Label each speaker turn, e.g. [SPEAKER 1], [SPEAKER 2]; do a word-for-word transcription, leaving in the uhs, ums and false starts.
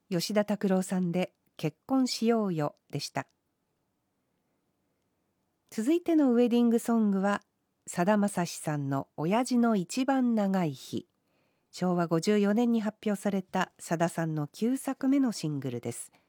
[SPEAKER 1] 吉田拓郎さんで結婚しようよでした。続いてのウェディングソングはさだまさしさんの親父の一番長い日。しょうわごじゅうよねんに発表されたさださんのきゅうさくめのシングルです。